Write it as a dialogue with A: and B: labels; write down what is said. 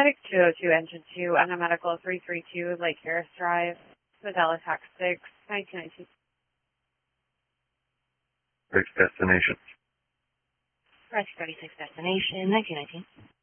A: Medic 202, Engine 2, and a Medical 332, Lake Harris Drive, with LSAC 6, 1919.
B: Destination.
C: Rescue 36 destination, 1919.